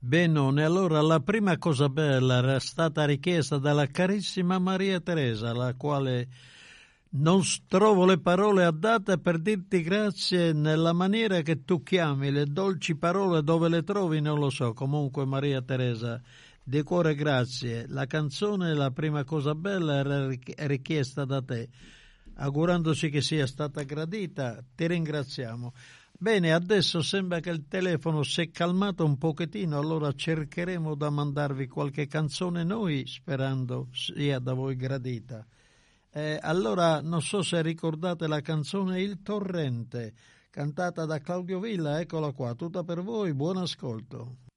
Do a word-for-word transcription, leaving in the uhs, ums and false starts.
Benone, allora la prima cosa bella era stata richiesta dalla carissima Maria Teresa, la quale non trovo le parole adatte per dirti grazie nella maniera che tu chiami, le dolci parole dove le trovi non lo so. Comunque Maria Teresa, di cuore grazie. La canzone, la prima cosa bella, era richiesta da te, augurandosi che sia stata gradita. Ti ringraziamo. Bene, adesso sembra che il telefono si è calmato un pochettino, allora cercheremo da mandarvi qualche canzone noi, sperando sia da voi gradita. Eh, allora, non so se ricordate la canzone Il Torrente, cantata da Claudio Villa, eccola qua, tutta per voi, buon ascolto.